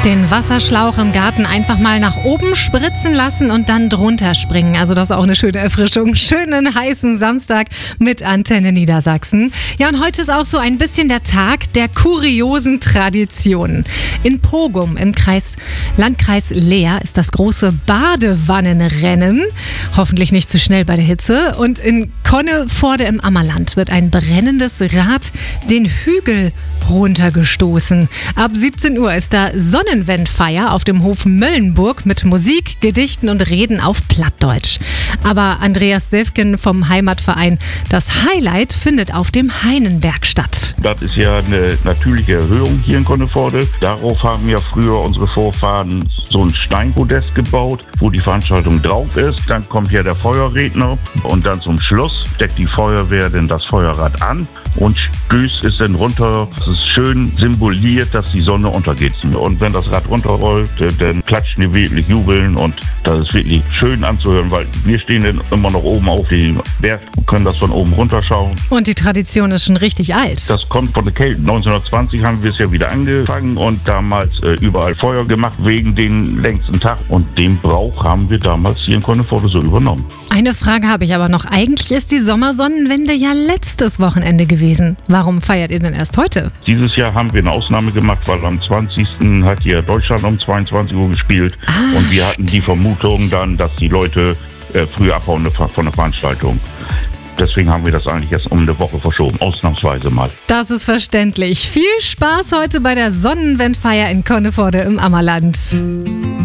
Den Wasserschlauch im Garten einfach mal nach oben spritzen lassen und dann drunter springen. Also das ist auch eine schöne Erfrischung. Schönen heißen Samstag mit Antenne Niedersachsen. Ja, und heute ist auch so ein bisschen der Tag der kuriosen Traditionen. In Pogum im Landkreis Leer ist das große Badewannenrennen. Hoffentlich nicht zu schnell bei der Hitze. Und in Conneforde im Ammerland wird ein brennendes Rad den Hügel runtergestoßen. Ab 17 Uhr ist da Sonnenwendfeier auf dem Hof Möllenburg mit Musik, Gedichten und Reden auf Plattdeutsch. Aber Andreas Selfgen vom Heimatverein, das Highlight findet auf dem Heinenberg statt. Das ist ja eine natürliche Erhöhung hier in Conneforde. Darauf haben ja früher unsere Vorfahren so ein Steinpodest gebaut, wo die Veranstaltung drauf ist. Dann kommt ja der Feuerredner und dann zum Schluss deckt die Feuerwehr denn das Feuerrad an und stößt es dann runter. Das ist schön symboliert, dass die Sonne untergeht. Und wenn das Rad runterrollt, dann klatschen die wirklich, jubeln und das ist wirklich schön anzuhören, weil wir stehen dann immer noch oben auf dem Berg und können das von oben runterschauen. Und die Tradition ist schon richtig alt. Das kommt von der Kälte. 1920 haben wir es ja wieder angefangen und damals überall Feuer gemacht wegen den längsten Tag. Und den Brauch haben wir damals hier in Conneforde so übernommen. Eine Frage habe ich aber noch. Eigentlich ist die Sommersonnenwende ja letztes Wochenende gewesen. Warum feiert ihr denn erst heute? Dieses Jahr haben wir eine Ausnahme gemacht, weil am 20. hat hier Deutschland um 22 Uhr gespielt. Und wir hatten die Vermutung dann, dass die Leute früher abhauen von der Veranstaltung. Deswegen haben wir das eigentlich erst um eine Woche verschoben, ausnahmsweise mal. Das ist verständlich. Viel Spaß heute bei der Sonnenwendfeier in Conneforde im Ammerland.